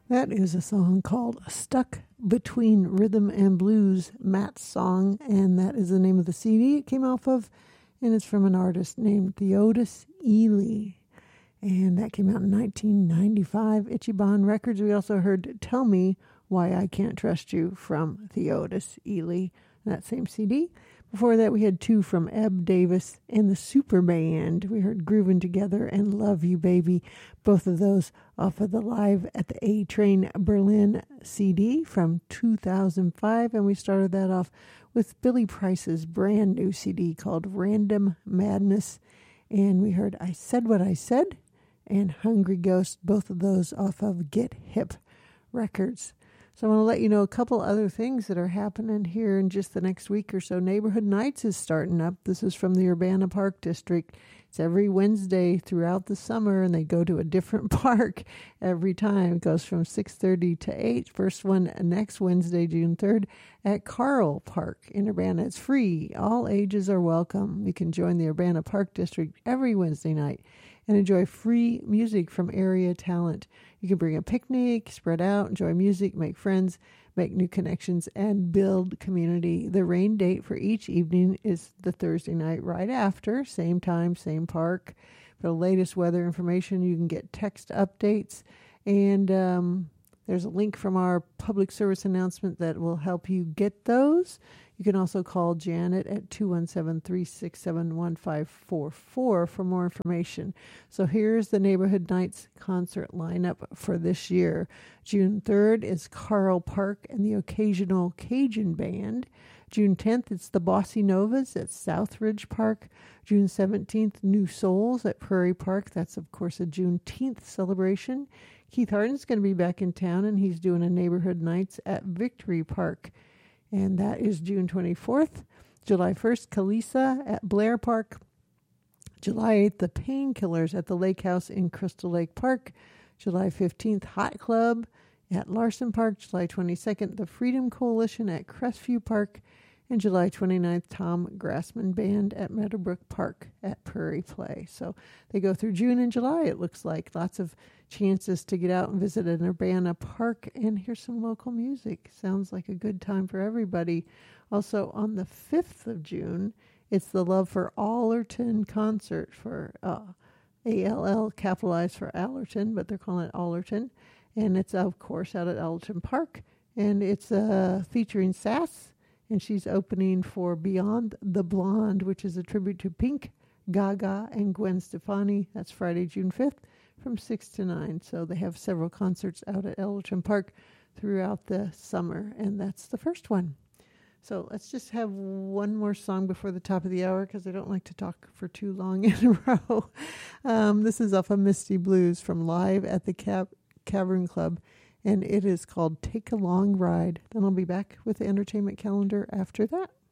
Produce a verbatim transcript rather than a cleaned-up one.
That is a song called Stuck Between Rhythm and Blues, Matt's song, and that is the name of the C D it came off of, and it's from an artist named Theodis Ealey, and that came out in nineteen ninety-five, Ichiban Records. We also heard Tell Me Why I Can't Trust You from Theodis Ealey, that same C D. Before that, we had two from Eb Davis and the Super Band. We heard Groovin' Together and Love You Baby, both of those off of the Live at the A-Train Berlin C D from two thousand five. And we started that off with Billy Price's brand new C D called Random Madness. And we heard I Said What I Said and Hungry Ghost, both of those off of Get Hip Records. So I want to let you know a couple other things that are happening here in just the next week or so. Neighborhood Nights is starting up. This is from the Urbana Park District. It's every Wednesday throughout the summer, and they go to a different park every time. It goes from six thirty to eight. First one next Wednesday, June third, at Carl Park in Urbana. It's free. All ages are welcome. You can join the Urbana Park District every Wednesday night and enjoy free music from area talent. You can bring a picnic, spread out, enjoy music, make friends, make new connections, and build community. The rain date for each evening is the Thursday night right after, same time, same park. For the latest weather information, you can get text updates, and um, there's a link from our public service announcement that will help you get those. You can also call Janet at two one seven, three six seven, one five four four for more information. So here's the Neighborhood Nights concert lineup for this year. June third is Carl Park and the Occasional Cajun Band. June tenth, it's the Bossy Novas at Southridge Park. June seventeenth, New Souls at Prairie Park. That's, of course, a Juneteenth celebration. Keith Harden's going to be back in town, and he's doing a Neighborhood Nights at Victory Park. And that is June twenty-fourth. July first, Kalisa at Blair Park. July eighth, the Painkillers at the Lake House in Crystal Lake Park. July fifteenth, Hot Club at Larson Park. July twenty-second, the Freedom Coalition at Crestview Park. And July twenty-ninth, Tom Grassman Band at Meadowbrook Park at Prairie Play. So they go through June and July, it looks like. Lots of chances to get out and visit an Urbana park and hear some local music. Sounds like a good time for everybody. Also, on the fifth of June, it's the Love for Allerton concert for uh, A L L, capitalized for Allerton, but they're calling it Allerton. And it's, of course, out at Allerton Park. And it's uh, featuring Sass. And she's opening for Beyond the Blonde, which is a tribute to Pink, Gaga, and Gwen Stefani. That's Friday, June fifth, from six to nine. So they have several concerts out at Ellerton Park throughout the summer, and that's the first one. So let's just have one more song before the top of the hour, because I don't like to talk for too long in a row. Um, this is off of Misty Blues from Live at the Cab- Cavern Club. And it is called Take a Long Ride. Then I'll be back with the entertainment calendar after that.